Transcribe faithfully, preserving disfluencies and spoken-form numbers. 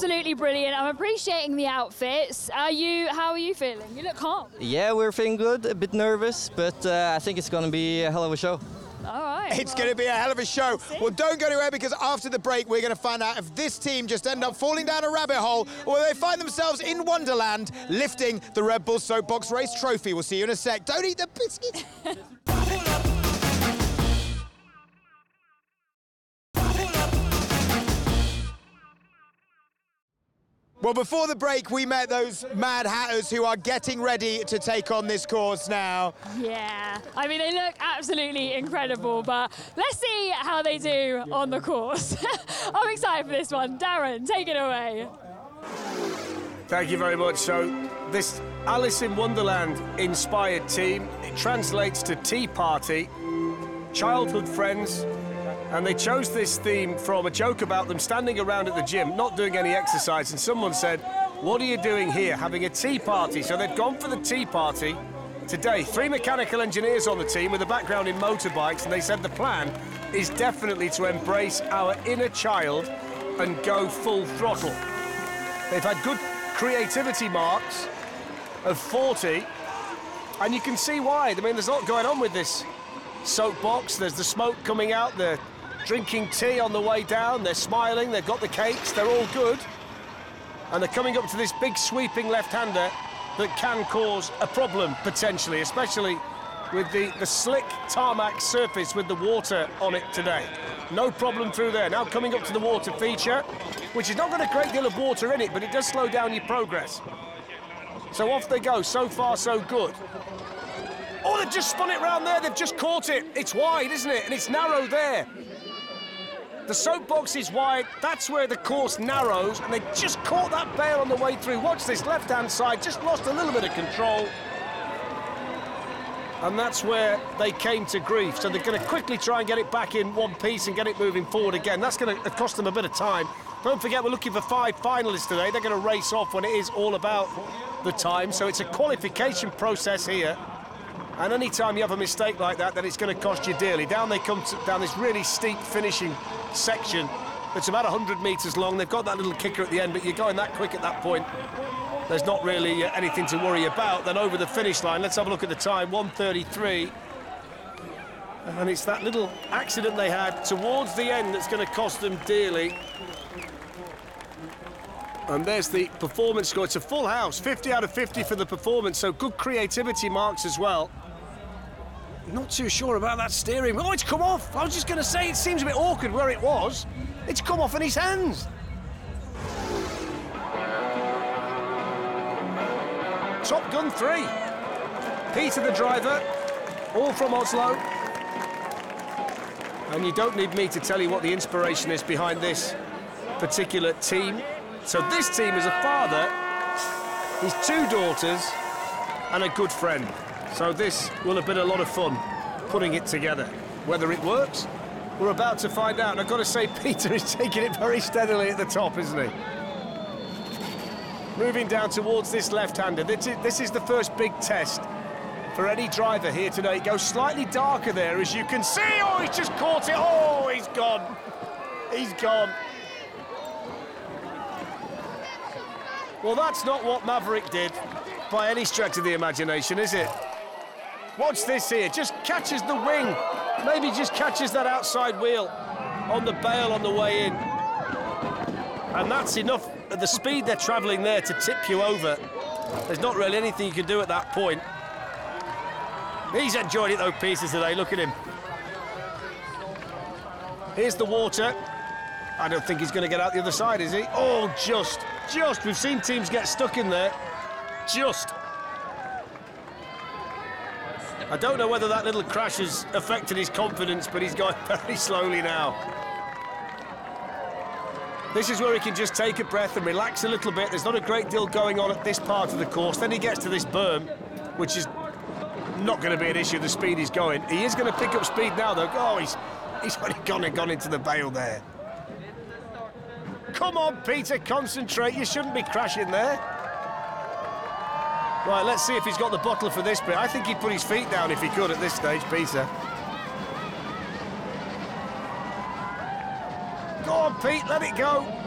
absolutely brilliant. I'm appreciating the outfits. Are you? How are you feeling? You look calm. Yeah, we're feeling good. A bit nervous, but uh, I think it's going to be a hell of a show. All right. It's well, going to be a hell of a show. Well, don't go anywhere, because after the break, we're going to find out if this team just end up falling down a rabbit hole or they find themselves in Wonderland lifting the Red Bull Soapbox Race trophy. We'll see you in a sec. Don't eat the biscuits. Well, before the break, we met those Mad Hatters who are getting ready to take on this course now. Yeah, I mean, they look absolutely incredible, but let's see how they do on the course. I'm excited for this one. Darren, take it away. Thank you very much. So, this Alice in Wonderland inspired team, it translates to Tea Party, childhood friends, and they chose this theme from a joke about them standing around at the gym, not doing any exercise, and someone said, "What are you doing here, having a tea party?" So they've gone for the tea party today. Three mechanical engineers on the team with a background in motorbikes, and they said the plan is definitely to embrace our inner child and go full throttle. They've had good creativity marks of forty, and you can see why. I mean, there's a lot going on with this soapbox. There's the smoke coming out, the drinking tea on the way down, they're smiling, they've got the cakes, they're all good. And they're coming up to this big sweeping left-hander that can cause a problem, potentially, especially with the, the slick tarmac surface with the water on it today. No problem through there. Now coming up to the water feature, which has not got a great deal of water in it, but it does slow down your progress. So off they go, so far so good. Oh, they've just spun it round there, they've just caught it. It's wide, isn't it? And it's narrow there. The soapbox is wide, that's where the course narrows, and they just caught that bale on the way through. Watch this left-hand side, just lost a little bit of control. And that's where they came to grief. So they're going to quickly try and get it back in one piece and get it moving forward again. That's going to cost them a bit of time. Don't forget, we're looking for five finalists today. They're going to race off when it is all about the time. So it's a qualification process here. And any time you have a mistake like that, then it's going to cost you dearly. Down they come to, down this really steep finishing section that's about one hundred metres long. They've got that little kicker at the end, but you're going that quick at that point. There's not really uh, anything to worry about. Then over the finish line, let's have a look at the time, one thirty-three. And it's that little accident they had towards the end that's going to cost them dearly. And there's the performance score. It's a full house, fifty out of fifty for the performance, so good creativity marks as well. Not too sure about that steering. Oh, it's come off. I was just going to say, it seems a bit awkward where it was. It's come off in his hands. Top Gun three. Peter the driver, all from Oslo. And you don't need me to tell you what the inspiration is behind this particular team. So this team is a father, his two daughters, and a good friend. So this will have been a lot of fun putting it together. Whether it works, we're about to find out. And I've got to say, Peter is taking it very steadily at the top, isn't he? Moving down towards this left-hander. This is the first big test for any driver here today. It goes slightly darker there, as you can see. Oh, he's just caught it. Oh, he's gone. He's gone. Well, that's not what Maverick did by any stretch of the imagination, is it? Watch this here, just catches the wing. Maybe just catches that outside wheel on the bale on the way in. And that's enough at the speed they're travelling there to tip you over. There's not really anything you can do at that point. He's enjoyed it though, Pieces, today, look at him. Here's the water. I don't think he's going to get out the other side, is he? Oh, just, just. We've seen teams get stuck in there. Just. I don't know whether that little crash has affected his confidence, but he's going very slowly now. This is where he can just take a breath and relax a little bit. There's not a great deal going on at this part of the course. Then he gets to this berm, which is not going to be an issue, the speed he's going. He is going to pick up speed now, though. Oh, he's, he's already gone and gone into the bale there. Come on, Peter, concentrate. You shouldn't be crashing there. Right, let's see if he's got the bottle for this bit. I think he'd put his feet down if he could at this stage, Peter. Go on, Pete, let it go.